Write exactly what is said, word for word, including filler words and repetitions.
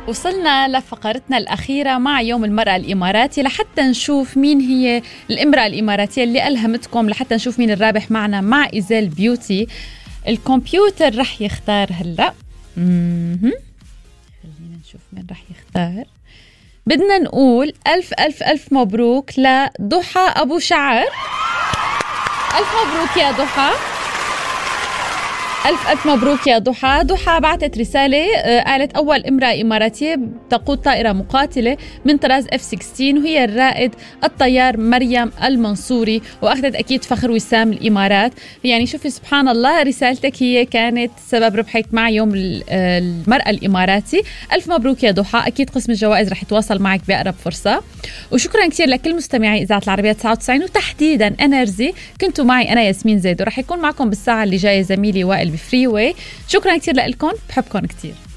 وصلنا لفقرتنا الأخيرة مع يوم المرأة الإماراتي لحتى نشوف مين هي الامرأة الإماراتية اللي ألهمتكم، لحتى نشوف مين الرابح معنا مع إيزيل بيوتي. الكمبيوتر رح يختار هلأ. خلينا نشوف مين رح يختار. بدنا نقول ألف ألف ألف مبروك لضحى أبو شعر. ألف مبروك يا ضحى، ألف ألف مبروك يا ضحى. ضحى بعتت رسالة قالت أول امرأة إماراتية تقود طائرة مقاتلة من طراز إف ستة عشر، وهي الرائد الطيار مريم المنصوري، وأخذت أكيد فخر وسام الإمارات. يعني شوفي سبحان الله، رسالتك هي كانت سبب ربحك مع يوم المرأة الإماراتي. ألف مبروك يا ضحى، أكيد قسم الجوائز رح يتواصل معك بأقرب فرصة. وشكرا كثير لكل مستمعي إذاعة العربية تسعة وتسعين وتحديدا انرجي. كنتوا معي أنا ياسمين زيد، ورح يكون معكم بالساعة اللي جاية زميلي وائل بفري واي. شكرا كثير لكم، بحبكم كثير.